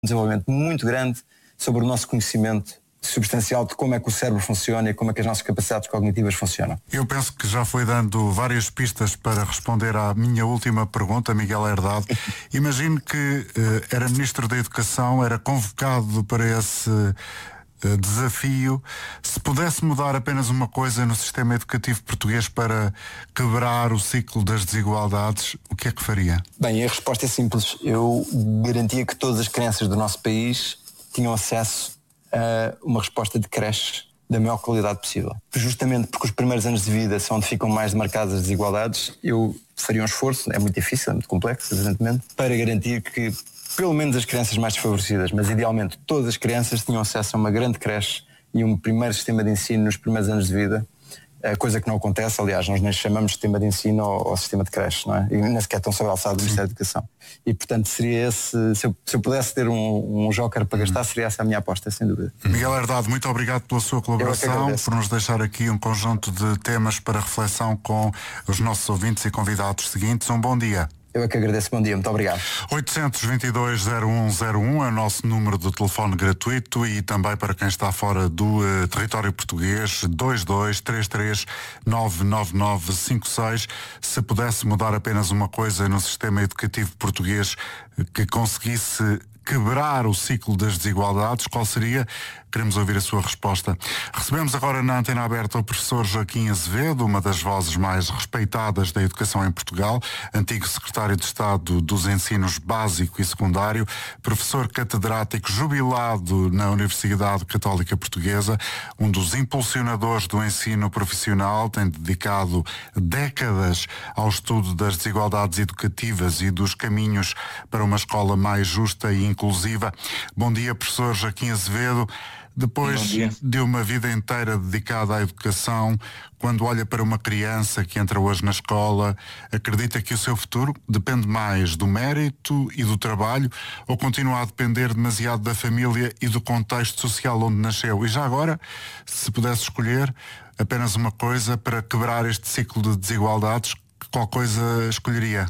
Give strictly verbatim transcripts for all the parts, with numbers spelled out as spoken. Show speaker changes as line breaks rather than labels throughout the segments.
desenvolvimento muito grande sobre o nosso conhecimento substancial de como é que o cérebro funciona e como é que as nossas capacidades cognitivas funcionam.
Eu penso que já foi dando várias pistas para responder à minha última pergunta, Miguel Herdade. Imagino que uh, era Ministro da Educação, era convocado para esse uh, desafio. Se pudesse mudar apenas uma coisa no sistema educativo português para quebrar o ciclo das desigualdades, o que é que faria?
Bem, a resposta é simples. Eu garantia que todas as crianças do nosso país tinham acesso a uma resposta de creche da maior qualidade possível. Justamente porque os primeiros anos de vida são onde ficam mais marcadas as desigualdades, eu faria um esforço, é muito difícil, é muito complexo, evidentemente, para garantir que pelo menos as crianças mais desfavorecidas, mas idealmente todas as crianças tinham acesso a uma grande creche e um primeiro sistema de ensino nos primeiros anos de vida, coisa que não acontece. Aliás, nós nem chamamos de sistema de ensino ao, ao sistema de creche, não é? E nem sequer tão sobre a alçada do Ministério da Educação. E, portanto, seria esse, se eu, se eu pudesse ter um, um joker para gastar, seria essa a minha aposta, sem dúvida.
Miguel Herdade, muito obrigado pela sua colaboração, por nos deixar aqui um conjunto de temas para reflexão com os nossos ouvintes e convidados seguintes. Um bom dia.
Eu é que agradeço, bom dia, muito obrigado.
oitocentos e vinte e dois, zero um zero um é o nosso número de telefone gratuito e também para quem está fora do uh, território português, dois dois três três nove nove nove cinco seis. Se pudesse mudar apenas uma coisa no sistema educativo português que conseguisse quebrar o ciclo das desigualdades, qual seria? Queremos ouvir a sua resposta. Recebemos agora na Antena Aberta o professor Joaquim Azevedo, uma das vozes mais respeitadas da educação em Portugal, antigo secretário de Estado dos Ensinos Básico e Secundário, professor catedrático jubilado na Universidade Católica Portuguesa, um dos impulsionadores do ensino profissional, tem dedicado décadas ao estudo das desigualdades educativas e dos caminhos para uma escola mais justa e inclusiva. Bom dia, professor Joaquim Azevedo. Depois de uma vida inteira dedicada à educação, quando olha para uma criança que entra hoje na escola, acredita que o seu futuro depende mais do mérito e do trabalho ou continua a depender demasiado da família e do contexto social onde nasceu? E já agora, se pudesse escolher apenas uma coisa para quebrar este ciclo de desigualdades, qual coisa escolheria?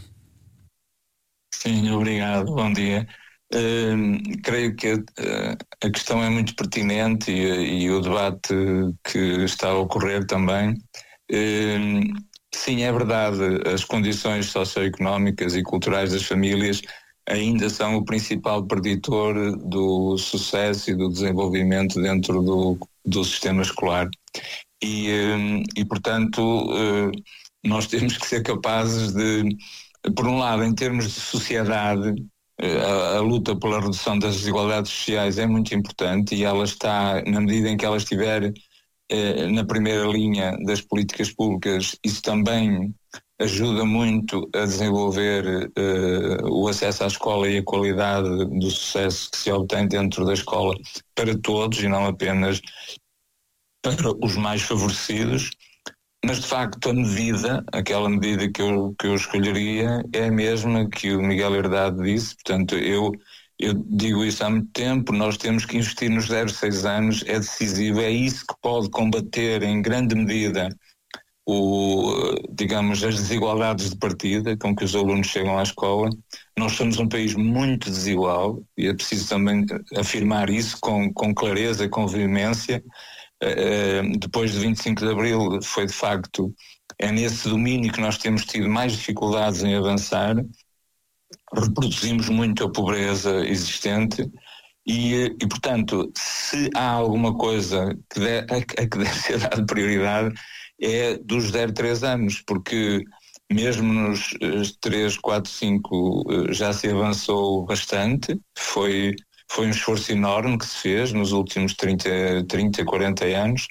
Sim, obrigado, bom dia. Uh, creio que uh, a questão é muito pertinente e, e o debate que está a ocorrer também. Uh, sim, é verdade, as condições socioeconómicas e culturais das famílias ainda são o principal preditor do sucesso e do desenvolvimento dentro do, do sistema escolar. E, uh, e portanto, uh, nós temos que ser capazes de, por um lado, em termos de sociedade, A, a luta pela redução das desigualdades sociais é muito importante e ela está, na medida em que ela estiver eh, na primeira linha das políticas públicas, isso também ajuda muito a desenvolver eh, o acesso à escola e a qualidade do sucesso que se obtém dentro da escola para todos e não apenas para os mais favorecidos. Mas, de facto, a medida, aquela medida que eu, que eu escolheria é a mesma que o Miguel Herdade disse. Portanto, eu, eu digo isso há muito tempo, nós temos que investir nos zero a seis anos, é decisivo, é isso que pode combater em grande medida o, digamos, as desigualdades de partida com que os alunos chegam à escola. Nós somos um país muito desigual e é preciso também afirmar isso com, com clareza e com veemência. Uh, depois de vinte e cinco de Abril foi de facto, é nesse domínio que nós temos tido mais dificuldades em avançar, reproduzimos muito a pobreza existente e, e portanto, se há alguma coisa que de, a, a que deve ser dada prioridade é dos zero a três anos, porque mesmo nos três, quatro, cinco já se avançou bastante, foi... Foi um esforço enorme que se fez nos últimos trinta, trinta quarenta anos,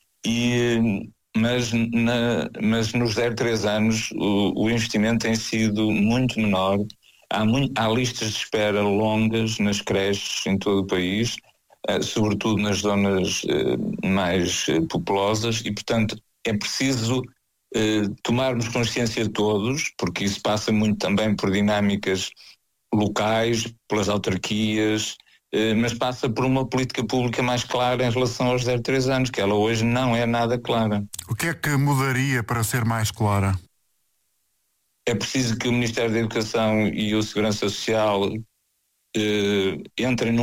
e, mas, na, mas nos zero a três anos o, o investimento tem sido muito menor. Há, muito, há listas de espera longas nas creches em todo o país, eh, sobretudo nas zonas eh, mais eh, populosas, e portanto é preciso eh, tomarmos consciência de todos, porque isso passa muito também por dinâmicas locais, pelas autarquias, mas passa por uma política pública mais clara em relação aos zero a três anos, que ela hoje não é nada clara.
O que é que mudaria para ser mais clara?
É preciso que o Ministério da Educação e o Segurança Social uh, entrem